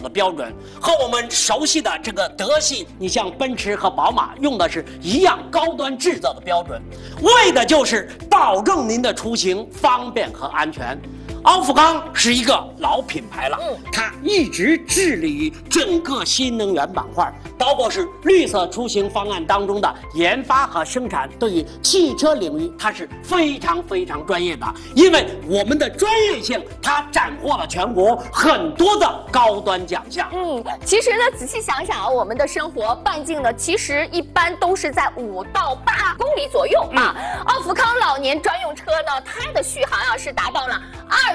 的标准，和我们熟悉的这个德系，你像奔驰和宝马用的是一样高端制造的标准，为的就是保证您的出行方便和安全。奥富康是一个老品牌了，它一直致力于整个新能源板块，包括是绿色出行方案当中的研发和生产，对于汽车领域它是非常专业的。因为我们的专业性，它斩获了全国很多的高端奖项。 其实呢，仔细想想啊，我们的生活半径呢，其实一般都是在5到8公里左右啊。奥富康老年专用车呢，它的续航啊是达到了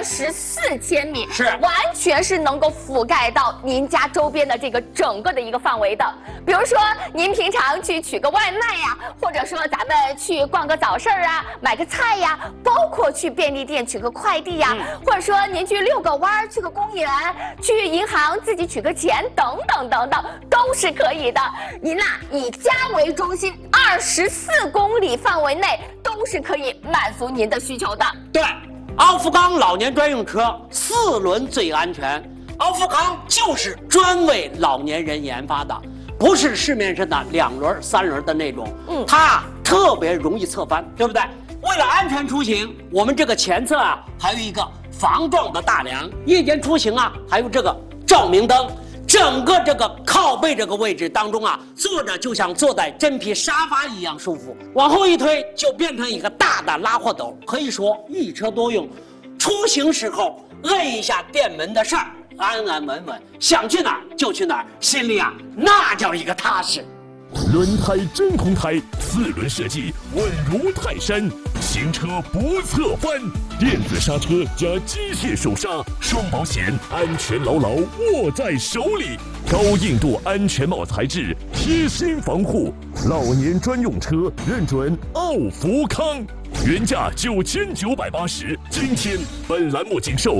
24千米， 是完全是能够覆盖到您家周边的这个整个的一个范围的。比如说您平常去取个外卖呀，或者说咱们去逛个早市啊，买个菜呀，包括去便利店取个快递呀，或者说您去遛个弯，去个公园，去银行自己取个钱，等等，都是可以的。您呐，以家为中心，24公里范围内都是可以满足您的需求的。 对。奥富康老年专用车4轮最安全，奥富康就是专为老年人研发的，不是市面上的2轮、3轮的那种。它特别容易侧翻，对不对？为了安全出行，我们这个前侧啊还有一个防撞的大梁，夜间出行啊还有这个照明灯。整个这个靠背这个位置当中啊，坐着就像坐在真皮沙发一样舒服，往后一推就变成一个大的拉货斗，可以说一车多用。出行时候摁一下电门的事儿，安安稳稳，想去哪儿就去哪儿，心里啊那叫一个踏实。 轮胎真空胎，4轮设计稳如泰山，行车不侧翻，电子刹车加机械手刹，双保险，安全牢牢握在手里。高硬度安全帽材质，贴心防护，老年专用车认准奥福康。原价9980，今天本栏目仅售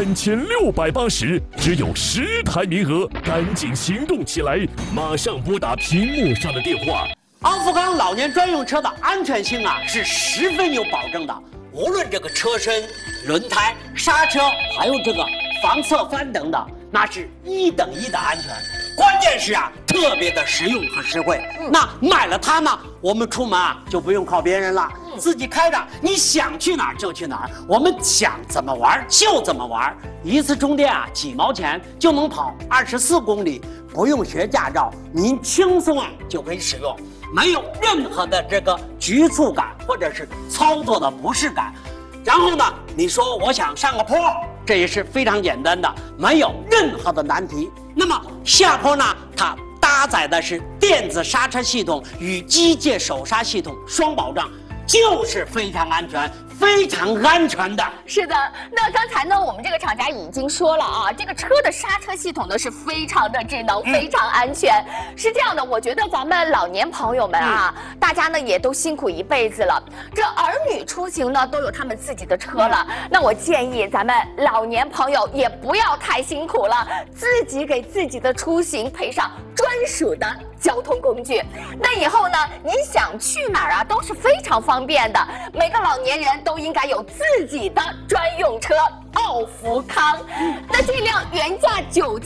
3680，只有10台名额，赶紧行动起来！马上拨打屏幕上的电话。 奥富康老年专用车的安全性啊是十分有保证的，无论这个车身、轮胎、刹车，还有这个防侧翻等等，那是1等1的安全。关键是啊，特别的实用和实惠。那买了它呢，我们出门啊就不用靠别人了，自己开着，你想去哪儿就去哪儿，我们想怎么玩就怎么玩。一次充电啊几毛钱就能跑24公里，不用学驾照，您轻松啊就可以使用，没有任何的这个局促感或者是操作的不适感。然后呢，你说我想上个坡，这也是非常简单的，没有任何的难题。那么下坡呢，它搭载的是电子刹车系统与机械手刹系统双保障，就是非常安全。非常安全的。 是的，那刚才呢，我们这个厂家已经说了啊，这个车的刹车系统呢是非常的智能，非常安全。是这样的，我觉得咱们老年朋友们啊，大家呢也都辛苦一辈子了，这儿女出行呢都有他们自己的车了。那我建议咱们老年朋友也不要太辛苦了，自己给自己的出行配上专属的交通工具。那以后呢，你想去哪儿啊，都是非常方便的。每个老年人都应该有自己的专用车奥福康。那这辆原价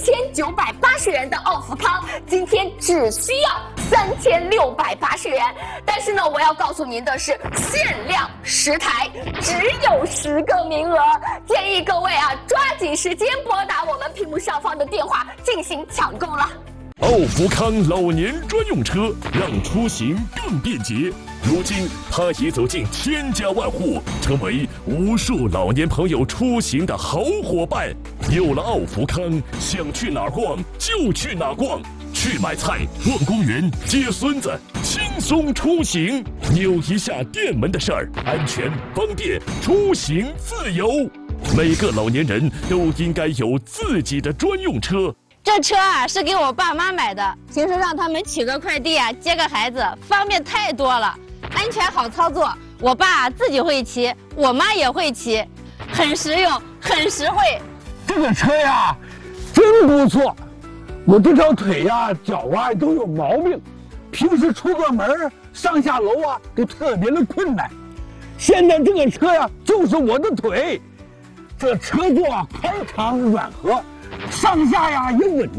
9980元的奥福康，今天只需要3680元。但是呢，我要告诉您的是，限量10台，只有10个名额，建议各位啊，抓紧时间拨打我们屏幕上方的电话进行抢购了。 奥福康老年专用车，让出行更便捷。如今，它已走进千家万户，成为无数老年朋友出行的好伙伴。有了奥福康，想去哪儿逛就去哪儿逛，去买菜、逛公园、接孙子，轻松出行。扭一下电门的事儿，安全方便，出行自由。每个老年人都应该有自己的专用车。 这车啊是给我爸妈买的，平时让他们取个快递啊，接个孩子，方便太多了，安全好操作。我爸自己会骑，我妈也会骑，很实用，很实惠。 这个车呀，真不错。我这条腿呀、脚啊都有毛病，平时出个门、上下楼啊都特别的困难。现在这个车呀，就是我的腿。这车座啊宽敞软和，上下呀也稳。